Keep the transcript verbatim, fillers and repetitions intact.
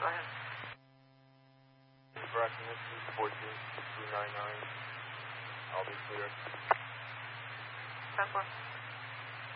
Go ahead. Approximately fourteen two nine nine. I'll be clear. ten four.